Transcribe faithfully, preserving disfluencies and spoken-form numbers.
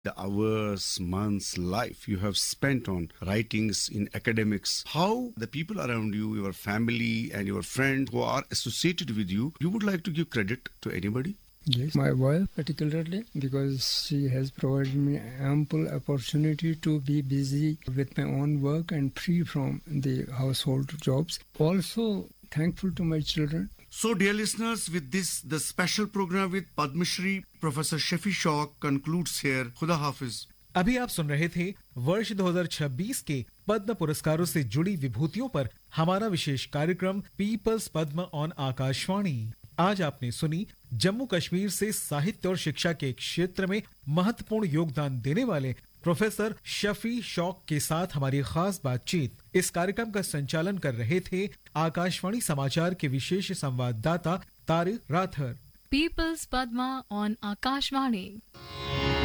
the hours, months, life you have spent on writings in academics, how the people around you, your family and your friends who are associated with you, you would like to give credit to anybody? Yes, my wife particularly, because she has provided me ample opportunity to be busy with my own work and free from the household jobs. Also, thankful to my children. So, dear listeners, with this, the special program with Padma Shri Professor Shafi Shauq concludes here. Khuda Hafiz. अभी आप सुन रहे थे वर्ष दो हज़ार छब्बीस के पद्म पुरस्कारों से जुड़ी विभूतियों पर हमारा विशेष कार्यक्रम पीपल्स पद्म ऑन आकाशवाणी। आज आपने सुनी जम्मू कश्मीर से साहित्य और शिक्षा के क्षेत्र में महत्वपूर्ण योगदान देने वाले प्रोफेसर शफी शौक के साथ हमारी खास बातचीत। इस कार्यक्रम का संचालन कर रहे थे आकाशवाणी समाचार के विशेष संवाददाता Tariq rather. Peoples Padma on Akashvani.